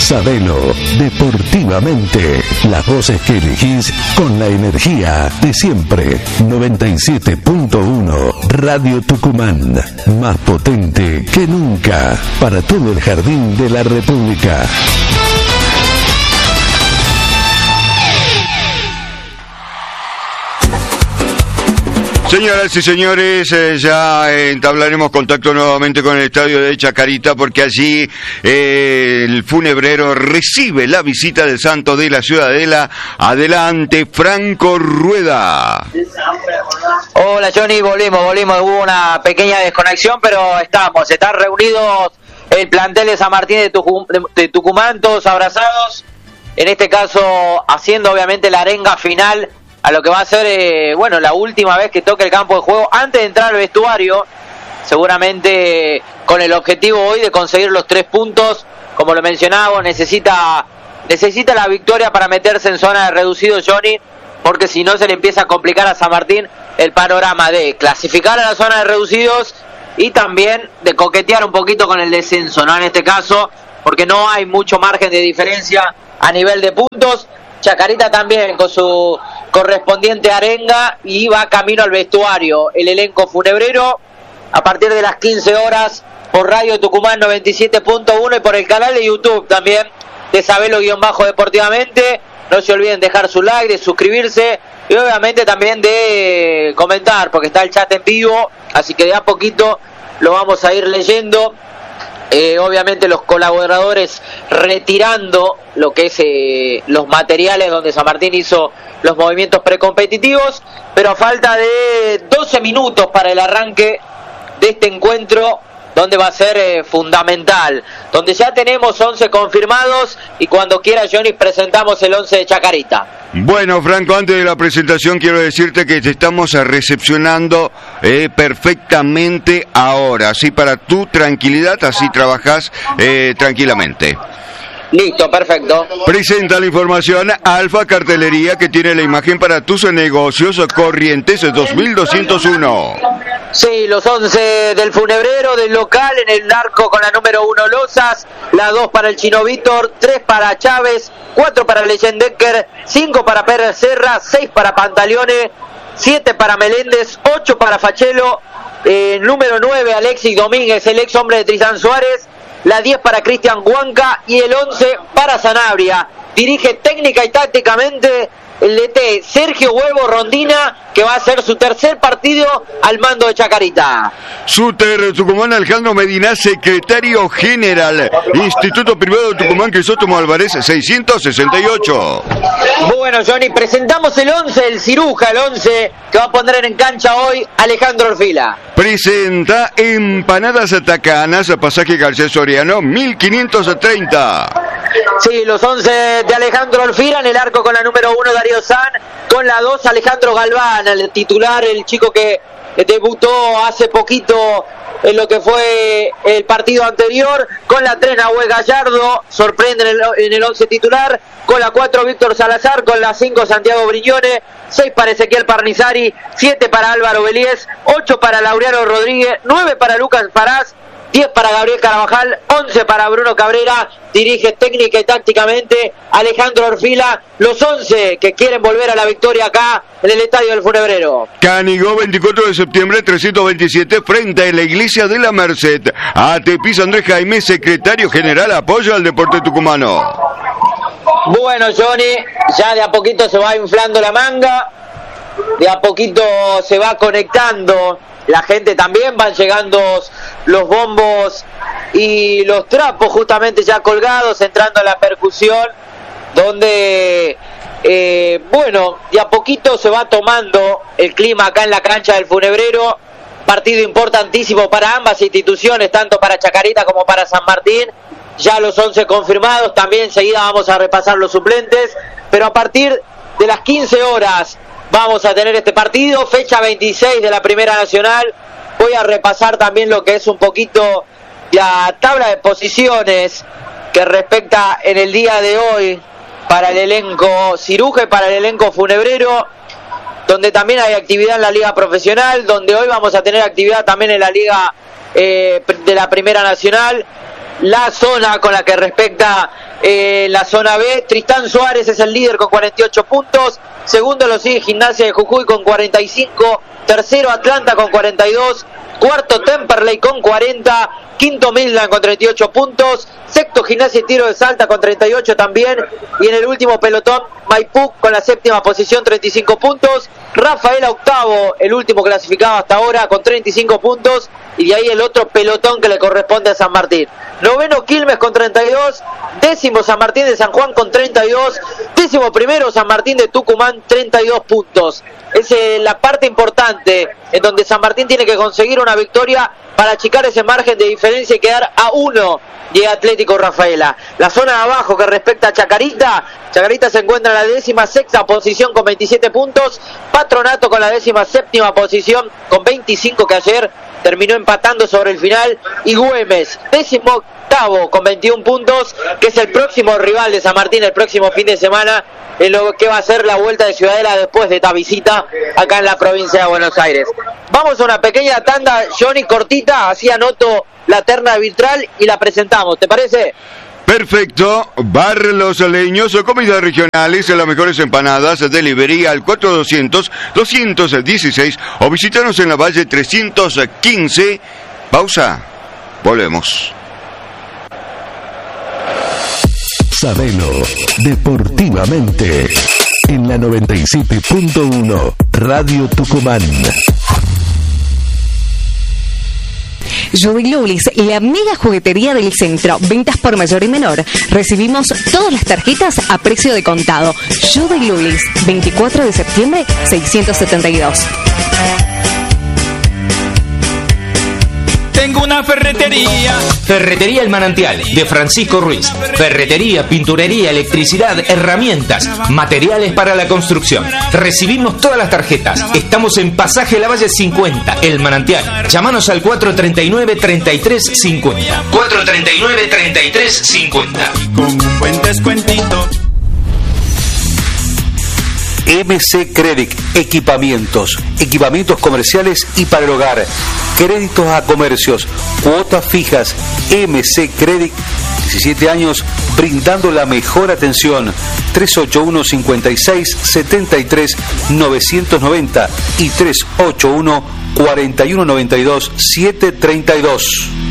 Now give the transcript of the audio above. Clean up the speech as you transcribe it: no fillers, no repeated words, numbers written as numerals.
Sabelo, deportivamente, las voces que elegís con la energía de siempre. 97.1 Radio Tucumán, más potente que nunca, para todo el jardín de la República. Señoras y señores, ya entablaremos contacto nuevamente con el estadio de Chacarita, porque allí el funebrero recibe la visita del Santo de la Ciudadela. Adelante, Franco Rueda. Hola Johnny, volvimos, hubo una pequeña desconexión, pero están reunidos el plantel de San Martín de Tucumán, todos abrazados, en este caso haciendo obviamente la arenga final a lo que va a ser, la última vez que toque el campo de juego antes de entrar al vestuario, seguramente con el objetivo hoy de conseguir los 3 puntos, como lo mencionaba, necesita la victoria para meterse en zona de reducido, Johnny, porque si no se le empieza a complicar a San Martín el panorama de clasificar a la zona de reducidos y también de coquetear un poquito con el descenso, ¿no? En este caso, porque no hay mucho margen de diferencia a nivel de puntos. Chacarita también con su correspondiente arenga y va camino al vestuario. El elenco funebrero a partir de las 15 horas por Radio Tucumán 97.1 y por el canal de YouTube también de Sabelo-Deportivamente. No se olviden dejar su like, de suscribirse y obviamente también de comentar, porque está el chat en vivo, así que de a poquito lo vamos a ir leyendo. Obviamente los colaboradores retirando lo que es los materiales donde San Martín hizo los movimientos precompetitivos, pero a falta de 12 minutos para el arranque de este encuentro, donde va a ser fundamental, donde ya tenemos 11 confirmados y cuando quiera, Johnny, presentamos el 11 de Chacarita. Bueno, Franco, antes de la presentación quiero decirte que te estamos recepcionando perfectamente ahora, así para tu tranquilidad, así trabajás tranquilamente. Listo, perfecto. Presenta la información Alfa Cartelería, que tiene la imagen para tus negocios. Corrientes 2201. Sí, los 11 del funebrero, del local, en el arco con la número 1 Lozas, la 2 para el Chino Víctor, 3 para Chávez, 4 para Leyendecker, 5 para Pérez Serra, 6 para Pantaleone, 7 para Meléndez, 8 para Fachelo, número 9 Alexis Domínguez, el ex hombre de Tristan Suárez, la 10 para Cristian Huanca y el 11 para Sanabria. Dirige técnica y tácticamente el DT Sergio Huevo Rondina, que va a hacer su tercer partido al mando de Chacarita. Súter Tucumán, Alejandro Medina, secretario general, Instituto Privado de Tucumán, Crisóstomo Álvarez, 668. Bueno, Johnny, presentamos el 11, el ciruja, el 11 que va a poner en cancha hoy Alejandro Orfila. Presenta empanadas tacanas, pasaje García Soriano, 1530. Sí, los 11 de Alejandro Orfila, en el arco con la número 1 Darío San, con la 2 Alejandro Galván, el titular, el chico que debutó hace poquito en lo que fue el partido anterior, con la 3 Nahuel Gallardo, sorprende en el 11 titular, con la 4 Víctor Salazar, con la 5 Santiago Briñone, 6 para Ezequiel Parnizari, 7 para Álvaro Beliés, 8 para Laureano Rodríguez, 9 para Lucas Parás, 10 para Gabriel Carabajal, 11 para Bruno Cabrera. Dirige técnica y tácticamente Alejandro Orfila, los 11 que quieren volver a la victoria acá en el estadio del Funebrero. Canigó, 24 de septiembre, 327, frente a la iglesia de la Merced. Atepis Andrés Jaime, secretario general, apoyo al deporte tucumano. Bueno, Johnny, ya de a poquito se va inflando la manga, de a poquito se va conectando la gente también, van llegando los bombos y los trapos justamente ya colgados, entrando a la percusión, donde de a poquito se va tomando el clima acá en la cancha del Funebrero. Partido importantísimo para ambas instituciones, tanto para Chacarita como para San Martín. Ya los 11 confirmados, también enseguida vamos a repasar los suplentes, pero a partir de las 15 horas vamos a tener este partido, fecha 26 de la Primera Nacional. Voy a repasar también lo que es un poquito la tabla de posiciones que respecta en el día de hoy para el elenco ciruja y para el elenco funebrero, donde también hay actividad en la Liga Profesional, donde hoy vamos a tener actividad también en la Liga de la Primera Nacional. La zona con la que respecta La zona B, Tristán Suárez es el líder con 48 puntos. Segundo lo sigue Gimnasia de Jujuy con 45. Tercero Atlanta con 42. Cuarto Temperley con 40. Quinto Midland con 38 puntos. Sexto Gimnasia y Tiro de Salta con 38 también. Y en el último pelotón Maipú con la séptima posición, 35 puntos. Rafaela octavo, el último clasificado hasta ahora con 35 puntos. Y de ahí el otro pelotón que le corresponde a San Martín. Noveno Quilmes con 32. Décimo San Martín de San Juan con 32. Décimo primero San Martín de Tucumán, 32 puntos. Es la parte importante en donde San Martín tiene que conseguir una victoria para achicar ese margen de diferencia y quedar a 1 de Atlético Rafaela. La zona de abajo que respecta a Chacarita se encuentra en la 16ª posición con 27 puntos. Patronato con la 17ª posición con 25, que ayer terminó empatando sobre el final. Y Güemes, 18º con 21 puntos, que es el próximo rival de San Martín el próximo fin de semana, en lo que va a ser la vuelta de Ciudadela después de esta visita acá en la provincia de Buenos Aires. Vamos a una pequeña tanda, Johnny, cortita, así anoto la terna arbitral y la presentamos, ¿te parece? Perfecto. Bar Los Leños, comidas regionales, las mejores empanadas, delivery al 4200-216 o visítanos en la Valle 315. Pausa. Volvemos. Sabelo deportivamente en la 97.1 Radio Tucumán. Judy Lulis, la mega juguetería del centro. Ventas por mayor y menor. Recibimos todas las tarjetas a precio de contado. Judy Lulis, 24 de septiembre, 672. Tengo una ferretería. Ferretería El Manantial, de Francisco Ruiz. Ferretería, pinturería, electricidad, herramientas, materiales para la construcción. Recibimos todas las tarjetas. Estamos en Pasaje Lavalle 50, El Manantial. Llámanos al 439-3350. 439-3350. Con un buen descuentito. MC Credit, equipamientos comerciales y para el hogar, créditos a comercios, cuotas fijas. MC Credit, 17 años brindando la mejor atención. 381-56-73-990 y 381-4192-732.